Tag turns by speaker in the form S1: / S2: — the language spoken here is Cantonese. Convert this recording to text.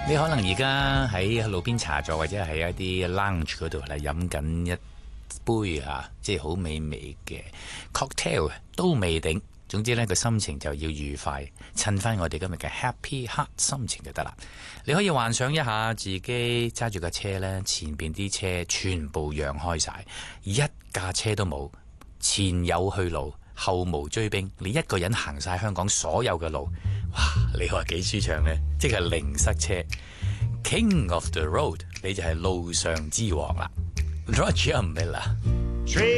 S1: 你可能而家喺路邊茶座或者係一啲 lounge 嗰度嚟飲緊一杯即係好美味嘅 cocktail 都未定。總之呢個心情就要愉快，襯翻我哋今日嘅 happy heart 心情就得啦。你可以幻想一下自己揸住架車呢，前邊啲車全部讓開晒，一架車都冇，前有去路，後無追兵，你一個人行晒香港所有嘅路，哇！你話幾舒暢呢？即係零塞車 ，King of the Road， 你就係路上之王啦。Roger Miller。